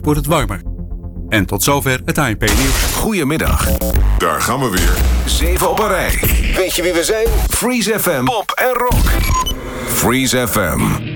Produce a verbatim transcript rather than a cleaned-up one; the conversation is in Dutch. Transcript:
wordt het warmer. En tot zover het A N P-nieuws. Goedemiddag. Daar gaan we weer. Zeven op een rij. Weet je wie we zijn? Freeze F M, pop en rock. Freeze F M.